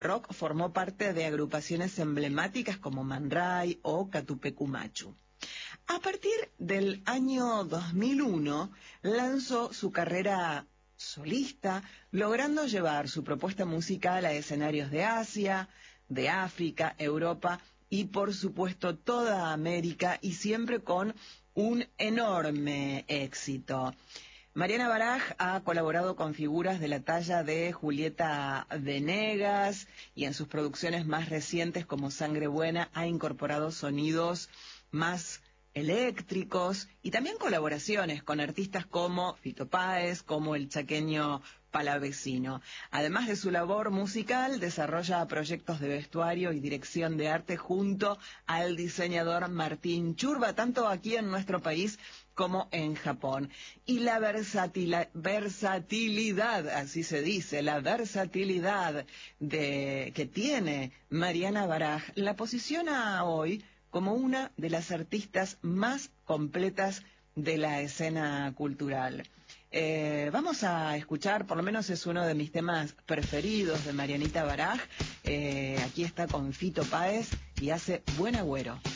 rock formó parte de agrupaciones emblemáticas como Man Ray o Catupecu Machu. A partir del año 2001 lanzó su carrera solista, logrando llevar su propuesta musical a escenarios de Asia, de África, Europa y por supuesto toda América, y siempre con un enorme éxito. Mariana Baraj ha colaborado con figuras de la talla de Julieta Venegas y en sus producciones más recientes como Sangre Buena ha incorporado sonidos más eléctricos y también colaboraciones con artistas como Fito Páez, como el chaqueño Palavecino. Además de su labor musical, desarrolla proyectos de vestuario y dirección de arte junto al diseñador Martín Churba, tanto aquí en nuestro país como en Japón. Y la versatilidad, así se dice, la versatilidad que tiene Mariana Baraj la posiciona hoy como una de las artistas más completas de la escena cultural. Vamos a escuchar, por lo menos es uno de mis temas preferidos de Marianita Baraj. Aquí está con Fito Páez y hace Buen Agüero.